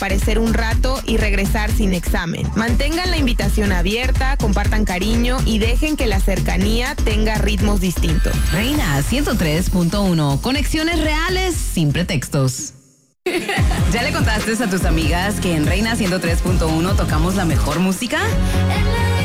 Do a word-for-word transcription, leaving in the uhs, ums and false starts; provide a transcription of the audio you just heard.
desaparecer un rato y regresar sin examen. Mantengan la invitación abierta, compartan cariño y dejen que la cercanía tenga ritmos distintos. Reina ciento tres punto uno. Conexiones reales sin pretextos. ¿Ya le contaste a tus amigas que en Reina ciento tres punto uno tocamos la mejor música?